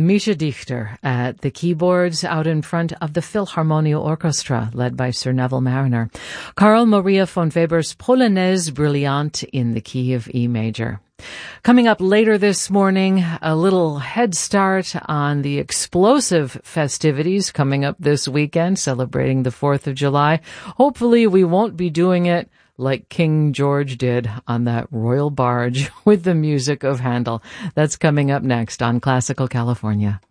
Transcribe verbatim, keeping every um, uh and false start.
Misha Dichter at the keyboards out in front of the Philharmonia Orchestra, led by Sir Neville Mariner. Carl Maria von Weber's Polonaise Brillante in the key of E major. Coming up later this morning, a little head start on the explosive festivities coming up this weekend, celebrating the fourth of July. Hopefully we won't be doing it like King George did on that royal barge with the music of Handel. That's coming up next on Classical California.